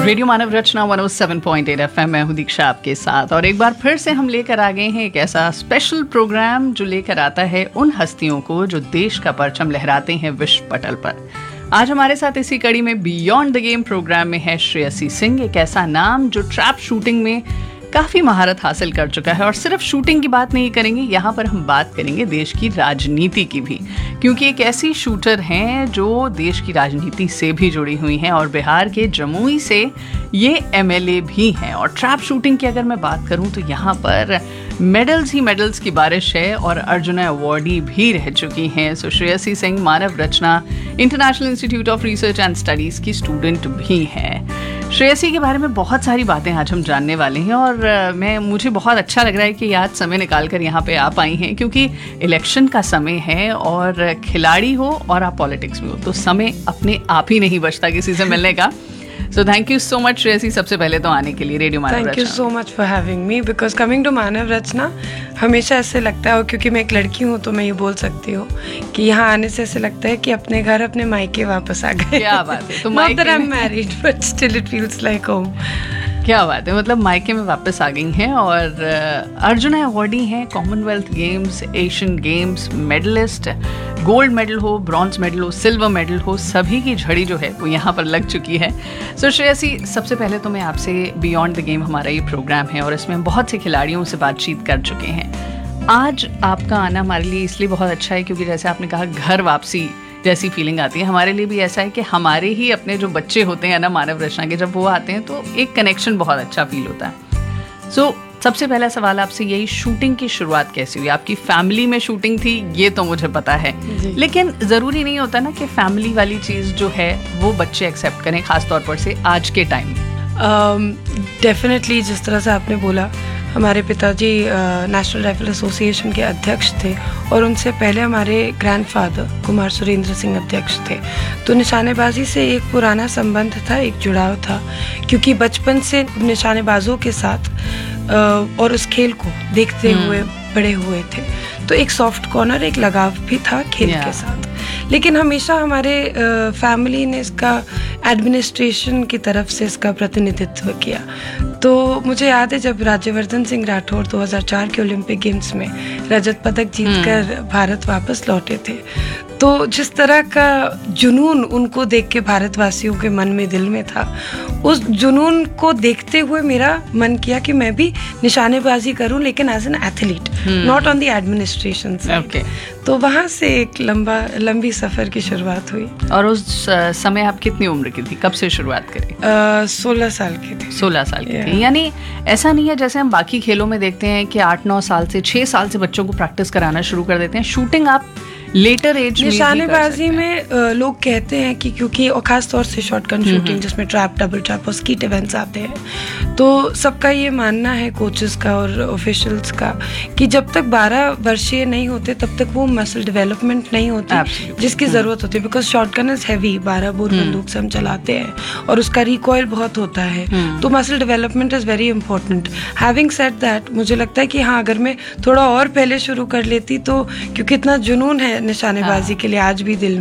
Radio मानव रचना 107.8 FM में हूँ दीक्षा आपके साथ, और एक बार फिर से हम लेकर आ गए हैं एक ऐसा स्पेशल प्रोग्राम जो लेकर आता है उन हस्तियों को जो देश का परचम लहराते हैं विश्व पटल पर। आज हमारे साथ इसी कड़ी में बियॉन्ड द गेम प्रोग्राम में है श्रेयसी सिंह, एक ऐसा नाम जो ट्रैप शूटिंग में काफ़ी महारत हासिल कर चुका है। और सिर्फ शूटिंग की बात नहीं करेंगे, यहाँ पर हम बात करेंगे देश की राजनीति की भी, क्योंकि एक ऐसी शूटर हैं जो देश की राजनीति से भी जुड़ी हुई हैं और बिहार के जमुई से ये MLA भी हैं। और ट्रैप शूटिंग की अगर मैं बात करूँ तो यहाँ पर मेडल्स ही मेडल्स की बारिश है और अर्जुन अवार्डी भी रह चुकी हैं। सो श्रेयसी सिंह मानव रचना international institute of research and studies की स्टूडेंट भी हैं। श्रेयसी के बारे में बहुत सारी बातें आज हम जानने वाले हैं, और मुझे बहुत अच्छा लग रहा है कि आज समय निकाल कर यहाँ पे आप आई हैं, क्योंकि इलेक्शन का समय है और खिलाड़ी हो और आप पॉलिटिक्स में हो तो समय अपने आप ही नहीं बचता किसी से मिलने का। So thank you so much Shreyasi, सबसे पहले तो आने के लिए radio Manav Rachna. Thank you so much for having me, because coming to मानव रचना हमेशा ऐसे लगता है, और क्योंकि मैं एक लड़की हूँ तो मैं ये बोल सकती हूँ कि यहाँ आने से ऐसे लगता है कि अपने घर अपने मायके वापस आ गए। क्या बात है। तो not that I am married but still it feels like home. क्या बात है, मतलब मायके में वापस आ गई हैं। और अर्जुन अवार्डी हैं, Commonwealth games, Asian games medallist, gold medal हो, ब्रॉन्ज मेडल हो, सिल्वर मेडल हो, सभी की झड़ी जो है वो यहाँ पर लग चुकी है। सो श्रेयसी, सबसे पहले तो मैं आपसे, बियॉन्ड द गेम हमारा ये प्रोग्राम है और इसमें हम बहुत से खिलाड़ियों से बातचीत कर चुके हैं। आज आपका आना हमारे लिए इसलिए बहुत अच्छा है क्योंकि जैसे आपने कहा घर वापसी जैसी फीलिंग आती है। हमारे लिए भी ऐसा है कि हमारे ही अपने जो बच्चे होते हैं ना मानव रचना के, जब वो आते हैं तो एक कनेक्शन बहुत अच्छा फील होता है। सो सबसे पहला सवाल आपसे यही, शूटिंग की शुरुआत कैसी हुई? आपकी फैमिली में शूटिंग थी ये तो मुझे पता है, लेकिन ज़रूरी नहीं होता ना कि फैमिली वाली चीज़ जो है वो बच्चे एक्सेप्ट करें, खासतौर पर से आज के टाइम में। डेफिनेटली जिस तरह से आपने बोला, हमारे पिताजी नेशनल राइफल एसोसिएशन के अध्यक्ष थे और उनसे पहले हमारे ग्रैंडफादर कुमार सुरेंद्र सिंह अध्यक्ष थे। तो निशानेबाजी से एक पुराना संबंध था, एक जुड़ाव था, क्योंकि बचपन से निशानेबाजों के साथ और उस खेल को देखते हुए बड़े हुए थे, तो एक सॉफ्ट कॉर्नर, एक लगाव भी था खेल के साथ। लेकिन हमेशा हमारे फैमिली ने इसका एडमिनिस्ट्रेशन की तरफ से इसका प्रतिनिधित्व किया। तो मुझे याद है जब राज्यवर्धन सिंह राठौर 2004 के ओलंपिक गेम्स में रजत पदक जीतकर भारत वापस लौटे थे, तो जिस तरह का जुनून उनको देख के भारतवासियों के मन में, दिल में था, उस जुनून को देखते हुए मेरा मन किया कि मैं भी निशानेबाजी करूं, लेकिन as an athlete, not on the administration side. तो वहाँ से एक लंबी सफ़र की शुरुआत हुई। और उस समय आप कितनी उम्र की थी, कब से शुरुआत करी? 16 साल की थी। 16 साल की थी। यानी ऐसा नहीं है जैसे हम बाकी खेलों में देखते हैं कि 8-9 साल से, 6 साल से बच्चों को प्रैक्टिस कराना शुरू कर देते हैं। शूटिंग आप लेटर एज में निशानेबाजी में लोग कहते हैं कि क्योंकि, और खास तौर से शॉटगन शूटिंग जिसमें ट्रैप, डबल ट्रैप और स्कीट इवेंट्स आते हैं, तो सबका ये मानना है, कोचेस का और ऑफिशियल्स का, कि जब तक 12 वर्षीय नहीं होते तब तक वो मसल डेवलपमेंट नहीं होती जिसकी ज़रूरत होती है। Because shotgun is heavy, 12 bore बंदूक से हम चलाते हैं और उसका रिकॉइल बहुत होता है, तो muscle development is very important. Having said that, मुझे लगता है कि हाँ, अगर मैं थोड़ा और पहले शुरू कर लेती तो, क्योंकि इतना जुनून है निशानेबाजी के लिए आज भी दिल